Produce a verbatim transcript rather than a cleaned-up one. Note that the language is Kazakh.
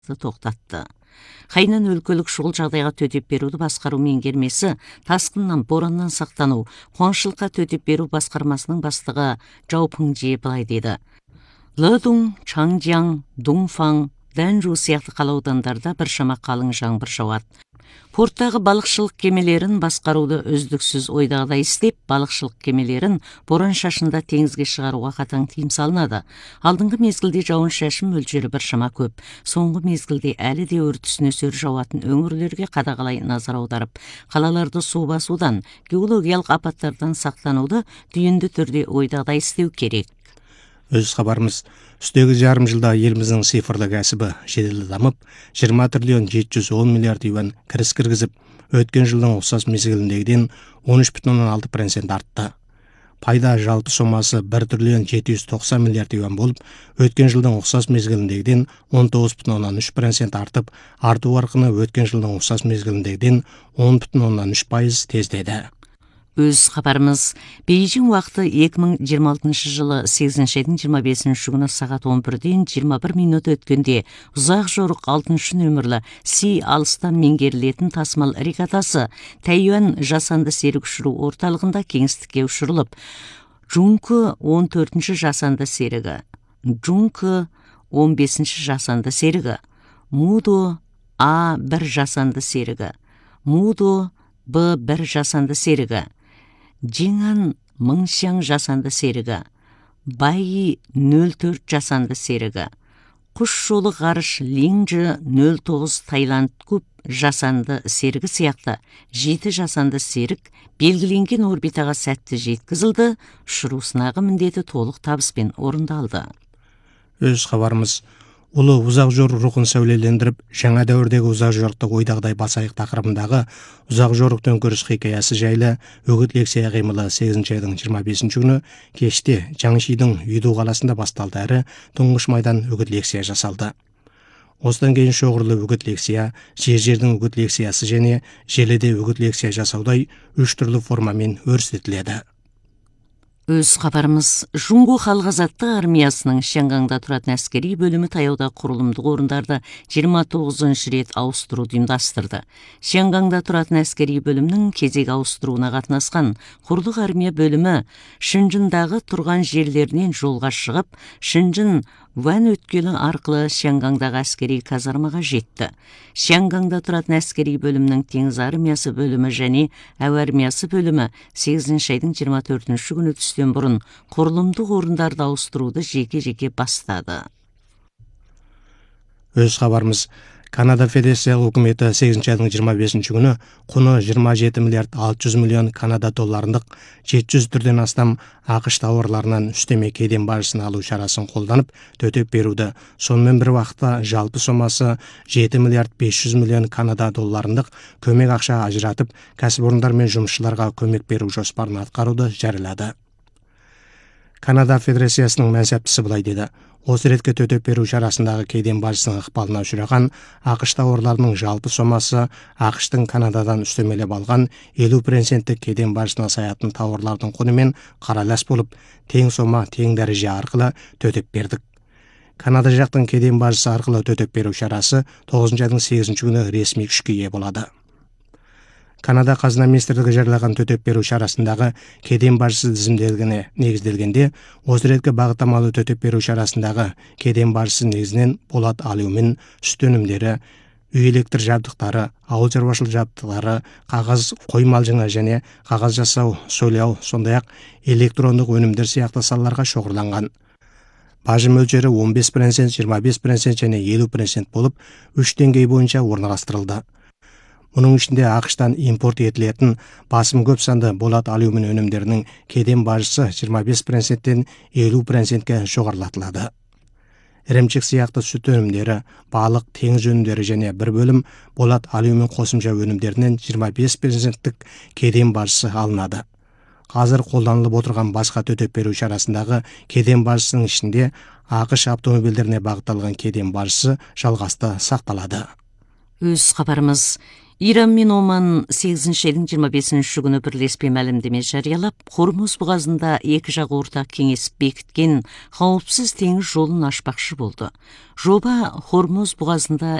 тоқтатты. Хайнан өлкөлүк шұғыл жағдайға төтеп беруді басқару меңгермесі, тасқыннан, бораннан сақтану, қуаңшылыққа төтеп беру басқармасының бастығы Жау Пыңжи былай деді. Лыдун, Чаңжяң, Дунфаң, Дәнжу сияқты қала аудандарда біршама қалың жаңбыр жауады. Порттағы балықшылық кемелерін басқаруды үздіксіз ойдағыдай істеп, балықшылық кемелерін боран шашында теңізге шығаруға қатаң тыйым салынады. Алдыңғы мезгілде жауын шашын мөлшері біршама көп. Соңғы мезгілде әлі де өртісі нөсер жауатын өңірлерге қадағалай назар аударып, қалаларды су басудан, геологиялық апаттардан сақтануды түйінді түрде ойдағыдай істеу керек. Өз хабарымыз, үстегі жарым жылда еліміздің цифрлы кәсібі жедел дамып, жиырма триллион жеті жүз он миллиард юан кіріс кіргізіп, өткен жылдың ұқсас мезгіліндегіден он үш бүтін оннан алты процент артты. Пайда жалпы сомасы бір триллион жеті жүз тоқсан миллиард юан болып, өткен жылдың ұқсас мезгіліндегіден он тоғыз бүтін оннан үш процент артып, арту қарқыны өткен жылдың ұқсас мезгіліндегіден он бүтін оннан үш пайыз тездеді. Өз хабарымыз, Бейжің уақыты екі мың жиырма алтыншы жылы сегізінші айдың жиырма бесінші күні сағат он бірден жиырма бір минут өткенде ұзақ жорық алтыншы нөмірлі Си алыстан меңгерілетін тасымал регатасы Тайюань жасанды серік ұшыру орталығында кеңістікке ұшырылып, Джункы он төртінші жасанды серігі, Джункы он бесінші жасанды серігі, Мудо А бір жасанды серігі, Мудо Б бір жасанды серігі, Жиңан Мыңшяң жасанды серігі, Байи нөл төрт жасанды серігі, Құш жолы ғарыш Линжі нөл тоғыз Таиланд куб жасанды серігі сияқты жеті жасанды серік белгіленген орбитаға сәтті жеткізілді, ұшыру сынағы міндеті толық табыспен орындалды. Өз хабарымыз, ұлы ұзақ жорық рухын сәулелендіріп, жаңа дәуірдегі ұзақ жорықты ойдағыдай басайық тақырыбындағы ұзақ жорық төңкеріс хикаясы жайлы үгіт лекция қимылы сегізінші айдың жиырма бесінші күні кеште Жаңшидың Үйду қаласында басталды әрі тұңғыш майдан үгіт лекция жасалды. Осыдан кейін шоғырлы үгіт лекция, жер-жердің үгіт лекциясы және желіде үгіт лекция жасаудай үш түрлі формамен өрістетіледі. Өз хабарымыз, Жуңго халық азаттық армиясының Шянгаңда тұратын әскери бөлімі таяуда құрылымдық орындарды жиырма тоғызыншы рет ауыстыруды ұйымдастырды. Шянгаңда тұратын әскери бөлімнің кезек ауыстыруына қатынасқан құрлық армия бөлімі Шынжындағы тұрған жерлерінен жолға шығып, Шынжын Ван өткелі арқылы Шянгаңдағы әскери казармаға жетті. Шянгаңда тұратын әскери бөлімнің теңіз армиясы бөлімі және әуе армиясы бөлімі сегізінші айдың жиырма төртінші күні түстен бұрын құрылымдық орындарды ауыстыруды жеке-жеке бастады. Өз хабарымыз, Канада Федерациялық үкіметі сегізінші айдың жиырма бесінші күні құны жиырма жеті миллиард алты жүз миллион Канада долларындық жеті жүз түрден астам ақш тауарларынан үстеме кеден бажысын алу шарасын қолданып төтеп беруді, сонымен бір уақытта жалпы сомасы жеті миллиард бес жүз миллион Канада долларындық көмек ақша ажыратып, кәсіпорындар мен жұмысшыларға көмек беру жоспарын атқаруды жариялады. Канада Федерациясының мәнсаптысы былай деді: осы ретке төтеп беру шарасындағы кеден бажысының ықпалына ұшыраған ақш тауарларының жалпы сомасы ақштың Канададан үстемелеп алған елу проценттік кеден бажысына саятын тауарлардың құнымен қаралас болып, тең сома тең дәреже арқылы төтеп бердік. Канада жақтың кеден бажысы арқылы төтеп беру шарасы тоғызыншы айдың сегізінші күні ресми күшке ие болады. Канада қазына министрлігі жариялаған төтеп беру шарасындағы кеден бажысы тізімделгені негізделгенде, осы реткі бағыттамалы төтеп беру шарасындағы кеден бажысы негізінен болат алюмин, сүт өнімдері, үй электр жабдықтары, ауыл шаруашылық жабдықтары, қағаз қоймалжыңы және қағаз жасау, сойлау, сондай-ақ электрондық өнімдер сияқты салаларға шоғырланған. Бажы мөлшері он бес процент, жиырма бес процент және елу процент болып, үш деңгей бойынша орналастырылды. Мұның ішінде ақштан импорт етілетін басым көп санды болат алюмин өнімдерінің кеден бажысы жиырма бес проценттен елу процентке жоғарылатылады. Ірімшік сияқты сүт өнімдері, балық, теңіз өнімдері және бір бөлім болат алюмин қосымша өнімдерінен жиырма бес проценттік кеден бажысы алынады. Қазір қолданылып отырған басқа төтеп беру шарасындағы кеден бажысының ішінде ақш автомобильдеріне бағытталған кеден бажысы жалғасты сақталады. Өз кабарыбыз Иран мен Оман сегизинчи айдын жыйырма бешинчи күнү бирлеспе маалимдеме жарыялап, Хормуз бугазында эки жак ортак кеңешип бекиткен каопсиз теңиз жолун ачпакчы болду. Жоба Хормуз бугазында